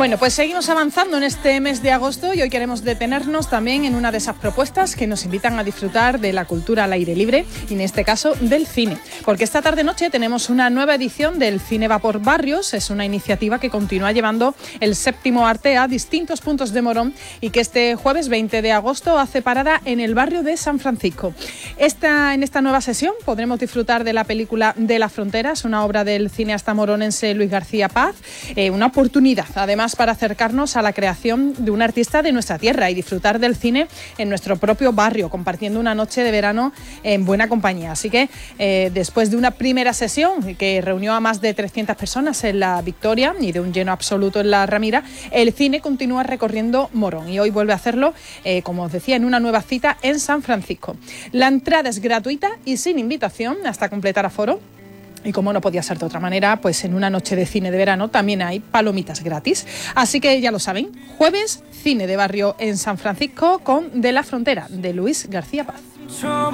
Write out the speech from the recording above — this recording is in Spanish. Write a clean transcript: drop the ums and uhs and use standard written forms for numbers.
Bueno, pues seguimos avanzando en este mes de agosto y hoy queremos detenernos también en una de esas propuestas que nos invitan a disfrutar de la cultura al aire libre y en este caso del cine. Porque esta tarde-noche tenemos una nueva edición del Cine va por Barrios. Es una iniciativa que continúa llevando el séptimo arte a distintos puntos de Morón y que este jueves 20 de agosto hace parada en el barrio de San Francisco. En esta nueva sesión podremos disfrutar de la película De las Fronteras, una obra del cineasta moronense Luis García Paz, una oportunidad además para acercarnos a la creación de un artista de nuestra tierra y disfrutar del cine en nuestro propio barrio, compartiendo una noche de verano en buena compañía. Así que después de una primera sesión que reunió a más de 300 personas en la Victoria y de un lleno absoluto en la Ramira, el cine continúa recorriendo Morón y hoy vuelve a hacerlo, como os decía, en una nueva cita en San Francisco. La entrada es gratuita y sin invitación hasta completar aforo. Y como no podía ser de otra manera, pues en una noche de cine de verano también hay palomitas gratis. Así que ya lo saben, jueves, cine de barrio en San Francisco con De la Frontera, de Luis García Paz.